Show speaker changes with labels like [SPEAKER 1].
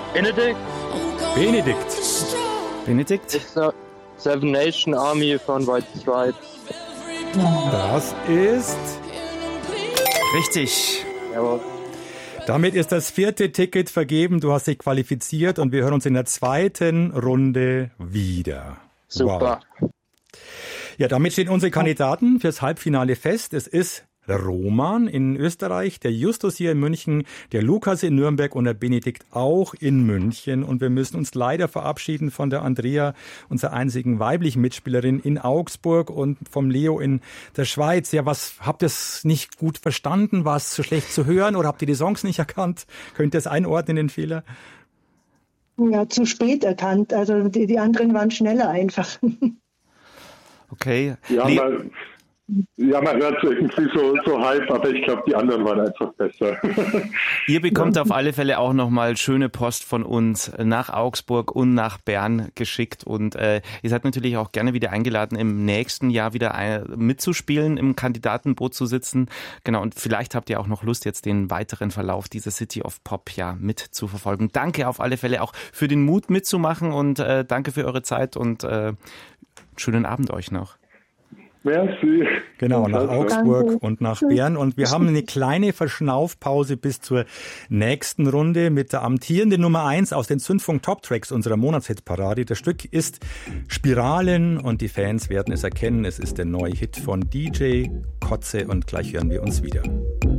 [SPEAKER 1] Benedikt?
[SPEAKER 2] Ist Seven Nation Army von White Stripes.
[SPEAKER 1] Das ist richtig.
[SPEAKER 2] Jawohl.
[SPEAKER 1] Damit ist das 4. Ticket vergeben. Du hast dich qualifiziert und wir hören uns in der 2. Runde wieder.
[SPEAKER 2] Super.
[SPEAKER 1] Wow. Ja, damit stehen unsere Kandidaten fürs Halbfinale fest. Es ist der Roman in Österreich, der Justus hier in München, der Lukas in Nürnberg und der Benedikt auch in München. Und wir müssen uns leider verabschieden von der Andrea, unserer einzigen weiblichen Mitspielerin in Augsburg, und vom Leo in der Schweiz. Ja, habt ihr es nicht gut verstanden? War es zu schlecht zu hören oder habt ihr die Songs nicht erkannt? Könnt ihr es einordnen, den Fehler?
[SPEAKER 3] Ja, zu spät erkannt. Also die anderen waren schneller einfach.
[SPEAKER 1] Okay.
[SPEAKER 4] Man hört es irgendwie so halb, aber ich glaube, die anderen waren einfach besser.
[SPEAKER 5] Ihr bekommt auf alle Fälle auch nochmal schöne Post von uns nach Augsburg und nach Bern geschickt. Und ihr seid natürlich auch gerne wieder eingeladen, im nächsten Jahr wieder mitzuspielen, im Kandidatenboot zu sitzen. Genau, und vielleicht habt ihr auch noch Lust, jetzt den weiteren Verlauf dieser City of Pop ja mitzuverfolgen. Danke auf alle Fälle auch für den Mut mitzumachen und danke für eure Zeit und schönen Abend euch noch.
[SPEAKER 4] Merci.
[SPEAKER 1] Genau, nach Augsburg und nach Bern. Und wir haben eine kleine Verschnaufpause bis zur nächsten Runde mit der amtierenden Nummer 1 aus den Zündfunk Top Tracks unserer Monatshitparade. Das Stück ist Spiralen und die Fans werden es erkennen. Es ist der neue Hit von DJ Kotze und gleich hören wir uns wieder.